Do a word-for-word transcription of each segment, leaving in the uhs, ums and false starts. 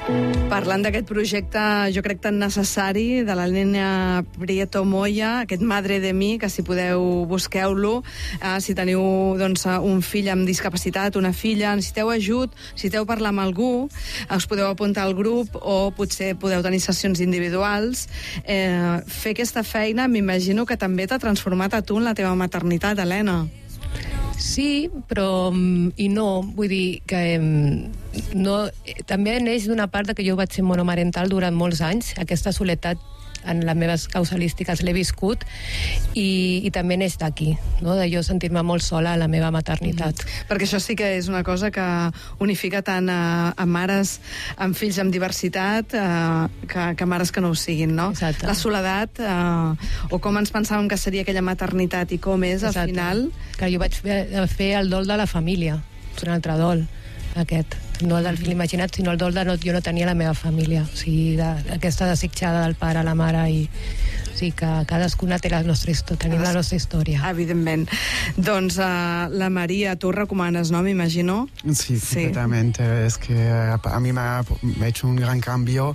Parlant d'aquest projecte, jo crec tan necessari, de l'Helena Prieto Moya, aquest Madre de Mi, que si podeu busqueu-lo, eh, si teniu doncs, un fill amb discapacitat, una filla, necessiteu ajut, necessiteu parlar amb algú, us podeu apuntar al grup o potser podeu tenir sessions individuals. Eh, fer aquesta feina m'imagino que també t'ha transformat a tu en la teva maternitat, Helena. Sí, però i no, vull dir que no, també neix d'una part que jo vaig ser monomarental durant molts anys, aquesta soledat en les meves causalístiques l'he viscut i, i també neix d'aquí, no? De jo sentir-me molt sola a la meva maternitat. Mm. Perquè això sí que és una cosa que unifica tant a, a mares amb fills amb diversitat eh, que, que mares que no ho siguin, no? Exacte. La soledat eh, o com ens pensàvem que seria aquella maternitat i com és. Exacte. Al final. Que jo vaig fer, fer el dol de la família, un altre dol aquest, no el del fill imaginat, sinó el dol de no, jo no tenia la meva família, o sigui, de, aquesta desitjada del pare, la mare, i o sigui, que cadascuna té la nostra història, tenim la nostra història. Evidentment. Doncs uh, la Maria, tu recomanes, ¿no? M'imagino. Sí, sí, completamente. Es que a mí me ha hecho un gran cambio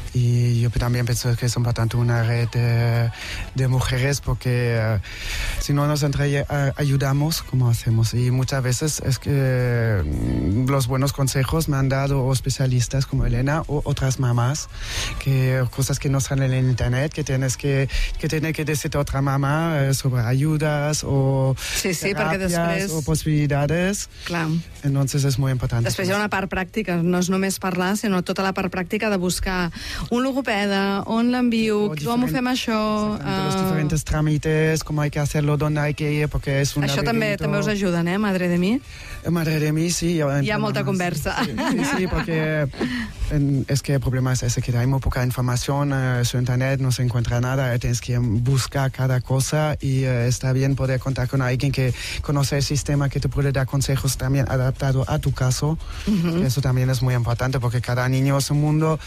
y yo también pienso que es importante una red de, de mujeres porque uh, si no nos entre, uh, ayudamos, como hacemos. Y muchas veces es que los buenos consejos me han dado especialistas como Helena o otras mamás, que cosas que no salen en internet, que tienes que, que, tiene que decirte otra mamá eh, sobre ayudas o sí, sí, terapias després... o posibilidades. Clar. Entonces es muy importante. Després hi ha una part pràctica, no és només parlar, sinó tota la part pràctica de buscar un logopeda, on l'envio, com ho fem això... Uh... Los diferentes trámites, cómo hay que hacerlo, dónde hay que ir, porque es un Això també, també us ajuden, eh, Madre de Mi? Madre de Mi, sí. Hi ha molta conversa. Sí, sí, sí, porque en, es que el problema es ese, que hay muy poca información eh, sobre internet, no se encuentra nada, eh, tienes que buscar cada cosa y eh, está bien poder contar con alguien que conoce el sistema, que te puede dar consejos también adaptados a tu caso. Uh-huh. Eso también es muy importante porque cada niño es un mundo.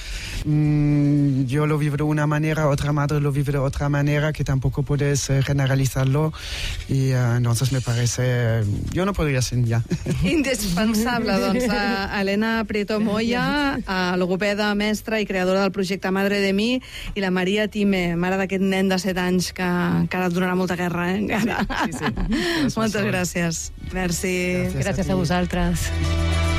Mmm, yo lo vivo de una manera, otra madre lo vive de otra manera, que tampoco puedes eh, generalizarlo y eh, entonces me parece, yo no podría ser ya. Indispensable, doncs, a Helena Prieto Moya, a logopeda, mestra i creadora del projecte Madre de Mi, i la Maria Time, mare d'aquest nen de set anys que encara et donarà molta guerra, eh? Encara. Sí, sí, sí. Moltes gràcies. Merci. Gràcies a, gràcies a vosaltres.